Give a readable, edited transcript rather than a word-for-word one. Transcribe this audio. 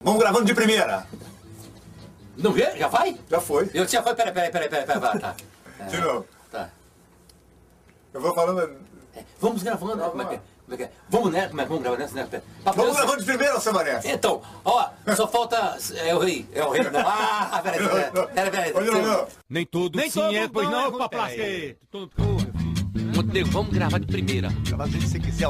Vamos gravando de primeira. Não vê? Já vai? Já foi. Eu já foi, peraí, tá. De novo. Tá. Eu vou falando... Vamos gravando, né? Como é que é? Vamos, né? Vamos gravando nessa, né? Vamos gravando de primeira, seu Mané. Então, ó, só falta... É o rei, não. Ah, peraí. Não. Nem tudo sim é, pois não, papai. Montenegro, vamos gravar de primeira. Grava do jeito que você quiser.